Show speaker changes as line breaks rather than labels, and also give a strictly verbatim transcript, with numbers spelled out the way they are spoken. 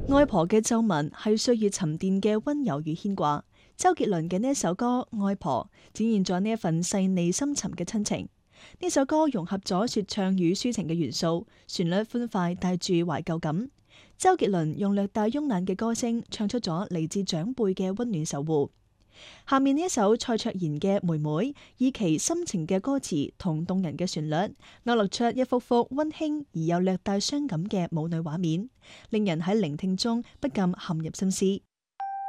外婆嘅皺紋係歲月沉澱嘅溫柔與牽掛。周杰倫嘅呢一首歌《外婆》展現咗呢一份細膩深沉嘅親情。呢首歌融合咗說唱與抒情嘅元素，旋律歡快，帶住懷舊感。周杰倫用略帶慵懶嘅歌聲，唱出咗嚟自長輩嘅溫暖守護。下面呢一首蔡卓妍嘅《妹妹》，以其深情嘅歌詞同動人嘅旋律，勾勒出一幅幅溫馨而又略帶傷感嘅母女畫面，令人喺聆聽中不禁陷入深思。